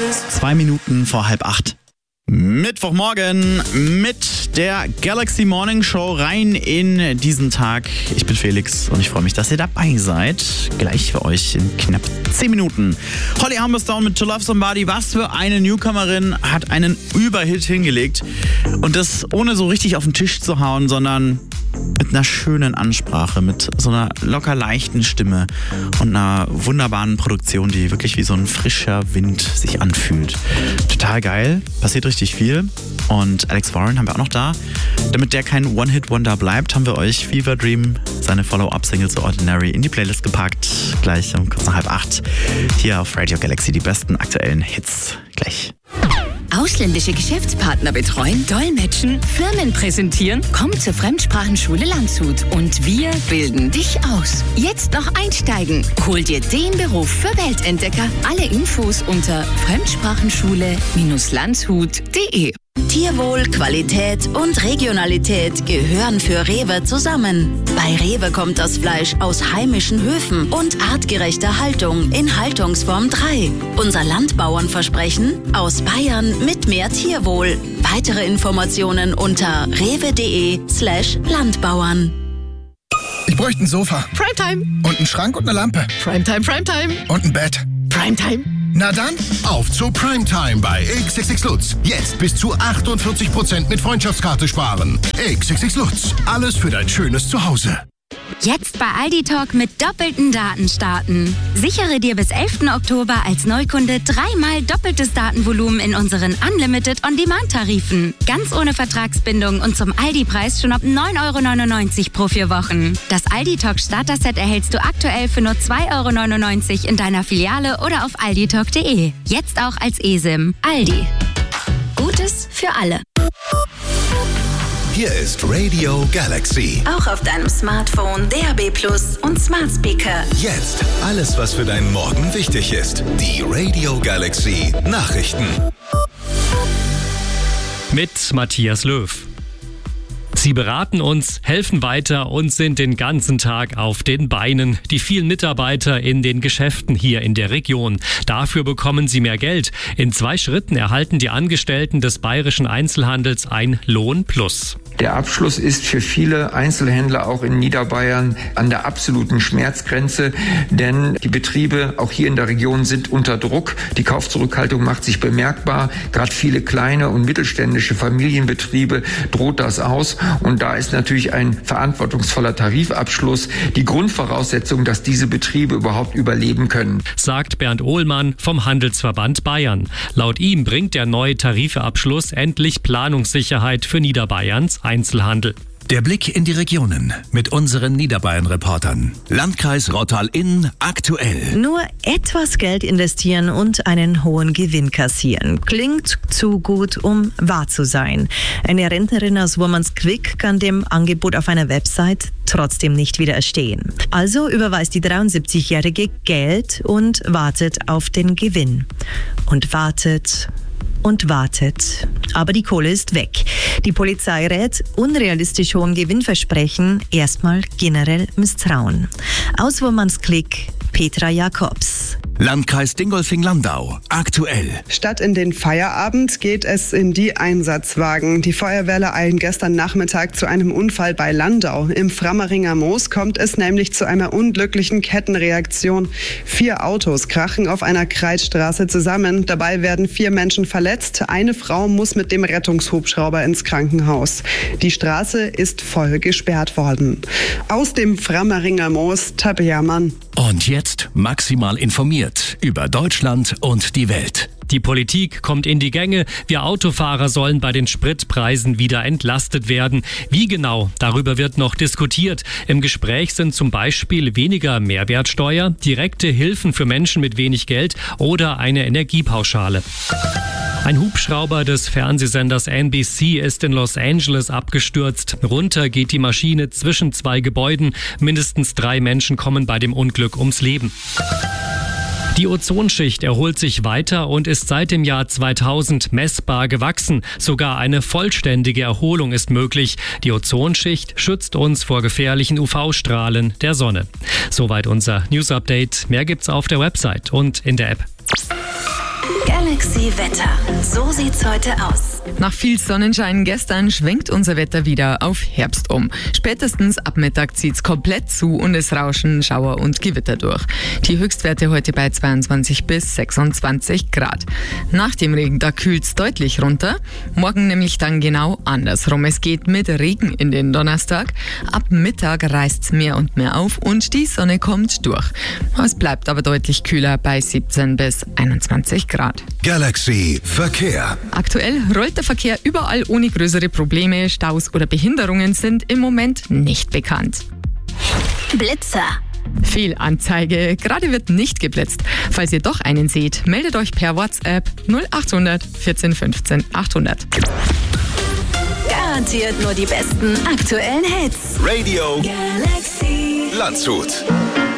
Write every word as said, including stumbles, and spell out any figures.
Zwei Minuten vor halb acht. Mittwochmorgen mit der Galaxy Morning Show rein in diesen Tag. Ich bin Felix und ich freue mich, dass ihr dabei seid. Gleich für euch in knapp zehn Minuten. Holly Humberstone mit To Love Somebody. Was für eine Newcomerin, hat einen Überhit hingelegt. Und das ohne so richtig auf den Tisch zu hauen, sondern mit einer schönen Ansprache, mit so einer locker leichten Stimme und einer wunderbaren Produktion, die wirklich wie so ein frischer Wind sich anfühlt. Total geil, passiert richtig viel. Und Alex Warren haben wir auch noch da. Damit der kein One-Hit-Wonder bleibt, haben wir euch Fever Dream, seine Follow-up-Single zu Ordinary, in die Playlist gepackt. Gleich um kurz nach halb acht. Hier auf Radio Galaxy die besten aktuellen Hits. Gleich. Ausländische Geschäftspartner betreuen, dolmetschen, Firmen präsentieren? Komm zur Fremdsprachenschule Landshut und wir bilden dich aus. Jetzt noch einsteigen. Hol dir den Beruf für Weltentdecker. Alle Infos unter fremdsprachenschule Landshut punkt de. Tierwohl, Qualität und Regionalität gehören für Rewe zusammen. Bei Rewe kommt das Fleisch aus heimischen Höfen und artgerechter Haltung in Haltungsform drei. Unser Landbauernversprechen: aus Bayern mit mehr Tierwohl. Weitere Informationen unter rewe.de slash Landbauern. Ich bräuchte ein Sofa. Primetime. Und einen Schrank und eine Lampe. Primetime, Primetime. Und ein Bett. Primetime. Na dann, auf zu Primetime bei X X X Lutz. Jetzt bis zu achtundvierzig Prozent mit Freundschaftskarte sparen. X X X Lutz. Alles für dein schönes Zuhause. Jetzt bei Aldi Talk mit doppelten Daten starten. Sichere dir bis elften Oktober als Neukunde dreimal doppeltes Datenvolumen in unseren Unlimited On-Demand-Tarifen. Ganz ohne Vertragsbindung und zum Aldi-Preis schon ab neun Euro neunundneunzig pro vier Wochen. Das Aldi Talk Starter-Set erhältst du aktuell für nur zwei Euro neunundneunzig in deiner Filiale oder auf alditalk punkt de. Jetzt auch als eSIM. Aldi. Gutes für alle. Hier ist Radio Galaxy. Auch auf deinem Smartphone, D A B Plus und Smart Speaker. Jetzt alles, was für deinen Morgen wichtig ist. Die Radio Galaxy Nachrichten. Mit Matthias Löw. Sie beraten uns, helfen weiter und sind den ganzen Tag auf den Beinen. Die vielen Mitarbeiter in den Geschäften hier in der Region. Dafür bekommen sie mehr Geld. In zwei Schritten erhalten die Angestellten des Bayerischen Einzelhandels ein Lohnplus. Der Abschluss ist für viele Einzelhändler auch in Niederbayern an der absoluten Schmerzgrenze, denn die Betriebe auch hier in der Region sind unter Druck. Die Kaufzurückhaltung macht sich bemerkbar. Gerade viele kleine und mittelständische Familienbetriebe droht das aus. Und da ist natürlich ein verantwortungsvoller Tarifabschluss die Grundvoraussetzung, dass diese Betriebe überhaupt überleben können. Sagt Bernd Ohlmann vom Handelsverband Bayern. Laut ihm bringt der neue Tarifabschluss endlich Planungssicherheit für Niederbayerns Einzelhandel. Der Blick in die Regionen mit unseren Niederbayern-Reportern. Landkreis Rottal-Inn aktuell. Nur etwas Geld investieren und einen hohen Gewinn kassieren. Klingt zu gut, um wahr zu sein. Eine Rentnerin aus Wommansquick kann dem Angebot auf einer Website trotzdem nicht widerstehen. Also überweist die dreiundsiebzigjährige Geld und wartet auf den Gewinn. Und wartet... und wartet. Aber die Kohle ist weg. Die Polizei rät, unrealistisch hohen Gewinnversprechen erstmal generell misstrauen. Aus Wommansquick, Petra Jakobs. Landkreis Dingolfing-Landau aktuell. Statt in den Feierabend geht es in die Einsatzwagen. Die Feuerwehrler eilen gestern Nachmittag zu einem Unfall bei Landau. Im Frammeringer Moos kommt es nämlich zu einer unglücklichen Kettenreaktion. Vier Autos krachen auf einer Kreisstraße zusammen. Dabei werden vier Menschen verletzt. Eine Frau muss mit dem Rettungshubschrauber ins Krankenhaus. Die Straße ist voll gesperrt worden. Aus dem Frammeringer Moos, Tabea Mann. Und jetzt maximal informiert über Deutschland und die Welt. Die Politik kommt in die Gänge. Wir Autofahrer sollen bei den Spritpreisen wieder entlastet werden. Wie genau? Darüber wird noch diskutiert. Im Gespräch sind zum Beispiel weniger Mehrwertsteuer, direkte Hilfen für Menschen mit wenig Geld oder eine Energiepauschale. Ein Hubschrauber des Fernsehsenders N B C ist in Los Angeles abgestürzt. Runter geht die Maschine zwischen zwei Gebäuden. Mindestens drei Menschen kommen bei dem Unglück ums Leben. Die Ozonschicht erholt sich weiter und ist seit dem Jahr zweitausend messbar gewachsen. Sogar eine vollständige Erholung ist möglich. Die Ozonschicht schützt uns vor gefährlichen U V-Strahlen der Sonne. Soweit unser News-Update. Mehr gibt's auf der Website und in der App. Galaxy Galaxy Wetter. So sieht's heute aus. Nach viel Sonnenschein gestern schwenkt unser Wetter wieder auf Herbst um. Spätestens ab Mittag zieht's komplett zu und es rauschen Schauer und Gewitter durch. Die Höchstwerte heute bei zweiundzwanzig bis sechsundzwanzig Grad. Nach dem Regen, da kühlt's deutlich runter. Morgen nämlich dann genau andersrum. Es geht mit Regen in den Donnerstag. Ab Mittag reißt's mehr und mehr auf und die Sonne kommt durch. Es bleibt aber deutlich kühler bei siebzehn bis einundzwanzig Grad. Galaxy Verkehr. Aktuell rollt der Verkehr überall ohne größere Probleme. Staus oder Behinderungen sind im Moment nicht bekannt. Blitzer. Fehlanzeige. Gerade wird nicht geblitzt. Falls ihr doch einen seht, meldet euch per WhatsApp null achthundert vierzehn fünfzehn achthundert. Garantiert nur die besten aktuellen Hits. Radio Galaxy Landshut.